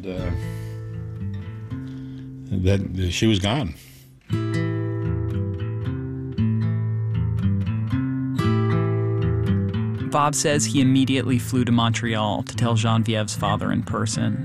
and that she was gone. Bob says he immediately flew to Montreal to tell Genevieve's father in person.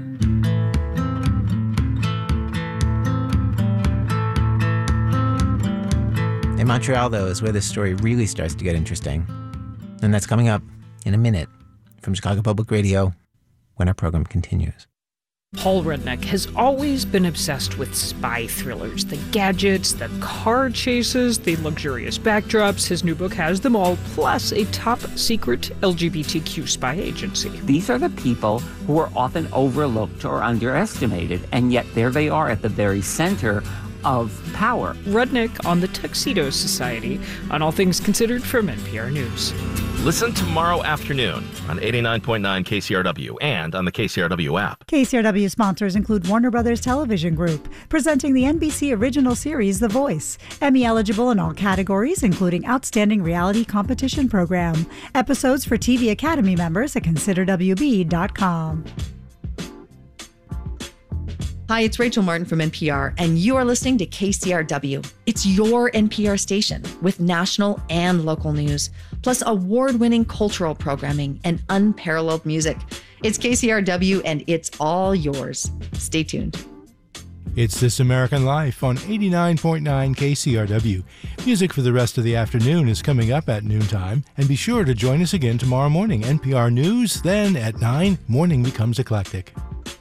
In Montreal, though, is where this story really starts to get interesting. And that's coming up in a minute from Chicago Public Radio when our program continues. Paul Rudnick has always been obsessed with spy thrillers. The gadgets, the car chases, the luxurious backdrops. His new book has them all, plus a top-secret LGBTQ spy agency. These are the people who are often overlooked or underestimated, and yet there they are at the very center of power. Rudnick on the Tuxedo Society on All Things Considered from NPR News. Listen tomorrow afternoon on 89.9 KCRW and on the KCRW app. KCRW sponsors include Warner Brothers Television Group, presenting the NBC original series The Voice, Emmy eligible in all categories, including Outstanding Reality Competition Program. Episodes for TV Academy members at considerwb.com. Hi, it's Rachel Martin from NPR, and you are listening to KCRW. It's your NPR station with national and local news, plus award-winning cultural programming and unparalleled music. It's KCRW, and it's all yours. Stay tuned. It's This American Life on 89.9 KCRW. Music for the rest of the afternoon is coming up at noontime, and be sure to join us again tomorrow morning. NPR News, then at 9, morning becomes eclectic.